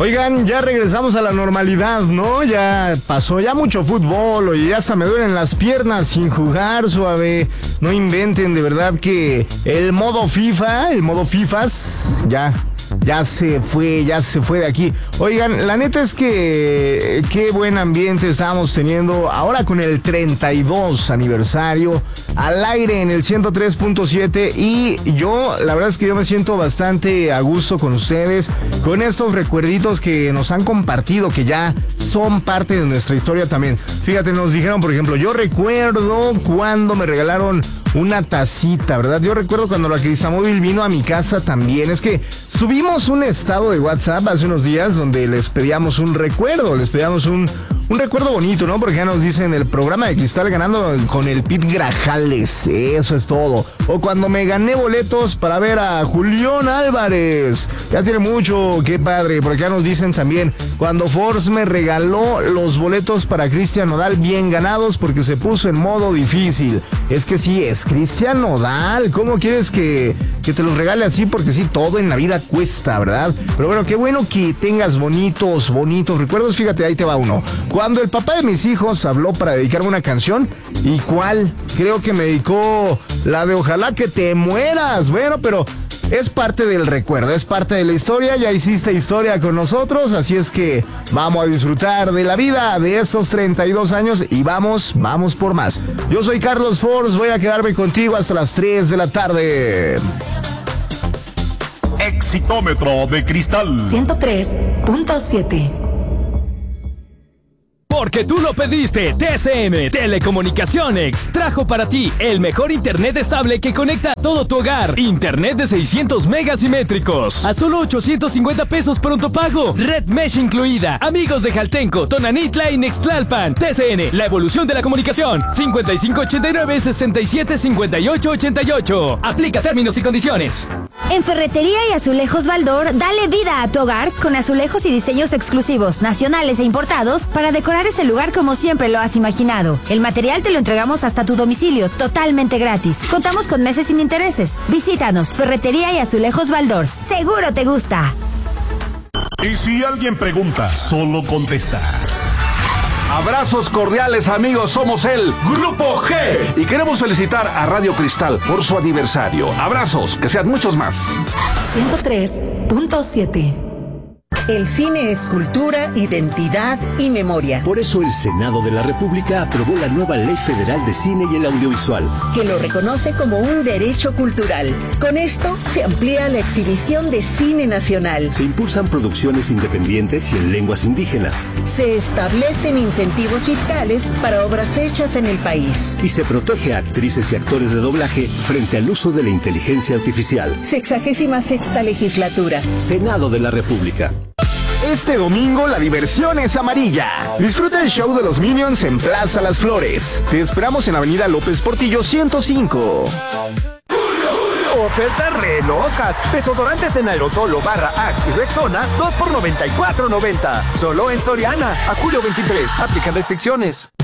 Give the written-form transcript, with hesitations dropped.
Oigan, ya regresamos a la normalidad, ¿no? Ya pasó ya mucho fútbol, oye, ya hasta me duelen las piernas sin jugar, suave. No inventen, de verdad que el modo FIFAs, ya se fue de aquí. Oigan, la neta es que qué buen ambiente estamos teniendo ahora con el 32 aniversario al aire en el 103.7 y la verdad es que yo me siento bastante a gusto con ustedes, con estos recuerditos que nos han compartido, que ya son parte de nuestra historia también. Fíjate, nos dijeron, por ejemplo, yo recuerdo cuando me regalaron una tacita, ¿verdad? Yo recuerdo cuando la Cristamóvil vino a mi casa también. Es que subimos un estado de WhatsApp hace unos días donde les pedíamos un recuerdo, un recuerdo bonito, ¿no? Porque ya nos dicen el programa de Cristal ganando con el Pete Grajales, eso es todo. O cuando me gané boletos para ver a Julián Álvarez, ya tiene mucho, qué padre. Por acá nos dicen también cuando Force me regaló los boletos para Cristian Nodal bien ganados porque se puso en modo difícil. Es que sí, es Cristian Nodal, ¿cómo quieres que te los regale así? Porque sí, todo en la vida cuesta, ¿verdad? Pero bueno, qué bueno que tengas bonitos recuerdos. Fíjate, ahí te va uno. Cuando el papá de mis hijos habló para dedicarme una canción, ¿y cuál? Creo que me dedicó la de Ojalá que te mueras. Bueno, pero es parte del recuerdo, es parte de la historia. Ya hiciste historia con nosotros, así es que vamos a disfrutar de la vida de estos 32 años y vamos por más. Yo soy Carlos Force, voy a quedarme contigo hasta las 3 de la tarde. Exitómetro de Cristal 103.7. Porque tú lo pediste, TCM Telecomunicaciones trajo para ti el mejor internet estable que conecta a todo tu hogar. Internet de 600 megas simétricos a solo 850 pesos pronto pago. Red Mesh incluida. Amigos de Jaltenco, Tonanitla y Nextlalpan. TCN, la evolución de la comunicación. 5589-675888. Aplica términos y condiciones. En Ferretería y Azulejos Baldor, dale vida a tu hogar con azulejos y diseños exclusivos, nacionales e importados para decorar ese lugar como siempre lo has imaginado. El material te lo entregamos hasta tu domicilio, totalmente gratis. Contamos con meses sin intereses. Visítanos, Ferretería y Azulejos Baldor. Seguro te gusta. Y si alguien pregunta, solo contestas. Abrazos cordiales, amigos, somos el Grupo G y queremos felicitar a Radio Cristal por su aniversario. Abrazos, que sean muchos más. 103.7. El cine es cultura, identidad y memoria. Por eso el Senado de la República aprobó la nueva Ley Federal de Cine y el Audiovisual, que lo reconoce como un derecho cultural. Con esto se amplía la exhibición de cine nacional. Se impulsan producciones independientes y en lenguas indígenas. Se establecen incentivos fiscales para obras hechas en el país. Y se protege a actrices y actores de doblaje frente al uso de la inteligencia artificial. 66ª legislatura. Senado de la República. Este domingo la diversión es amarilla. Disfruta el show de los Minions en Plaza Las Flores. Te esperamos en Avenida López Portillo 105. Ofertas re locas. Desodorantes en aerosol o barra Axe y Rexona, 2 por $94.90. Solo en Soriana. A julio 23. Aplican restricciones.